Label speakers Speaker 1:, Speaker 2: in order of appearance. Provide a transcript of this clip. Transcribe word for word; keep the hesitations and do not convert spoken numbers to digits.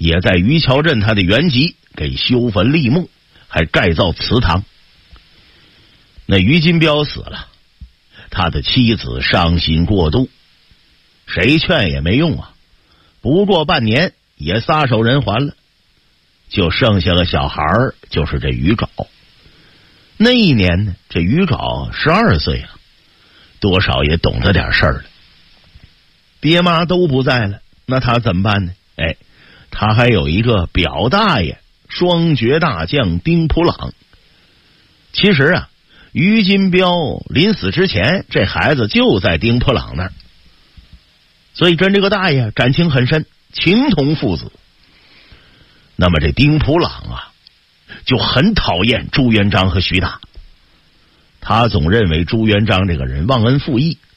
Speaker 1: 也在余桥镇他的原籍给修坟立墓，还盖造祠堂。那于金彪死了，他的妻子伤心过度，谁劝也没用啊，不过半年也撒手人寰了，就剩下个小孩儿，就是这于镐。那一年呢，这于镐十二岁了，多少也懂得点事儿了。爹妈都不在了，那他怎么办呢？哎，他还有一个表大爷，双绝大将丁普朗。其实啊，于金彪临死之前，这孩子就在丁普朗那儿，所以跟这个大爷感情很深，情同父子。那么这丁普朗啊，就很讨厌朱元璋和徐达，他总认为朱元璋这个人忘恩负义，